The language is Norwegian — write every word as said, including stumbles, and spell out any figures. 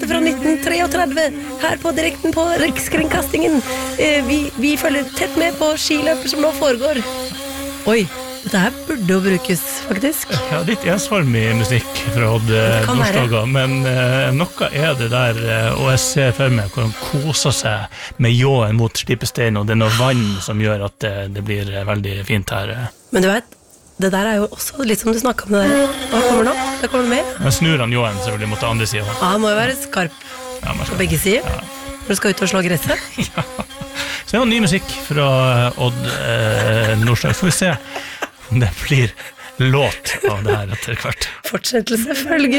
direkte fra nitten treogtredve her på direkten på Rikskringkastingen. Eh, vi, vi følger tett med på skiløper som nå foregår. Oi, dette her burde jo brukes, faktisk. Ja, litt ensformig musikk fra Odd Nordstoga, men uh, noe er det der, uh, og jeg ser for meg hvor han koser seg med ljåen mot slipesteinen, og det er noe vann som gjør at det, det blir uh, veldig fint her. Men du vet, det der er jo også litt som du snakket om det der. Hva kommer nå? Det kommer mer. Men snur han ljåen selvfølgelig mot andre siden. Ja, han må jo være skarp ja, på begge sider. Ja. Når du skal ut og slå gresset. Ja. Så det var ny musikk fra Odd uh, Nordstoga. Får vi se om det blir låt av det her etter hvert. Fortsettelse følger.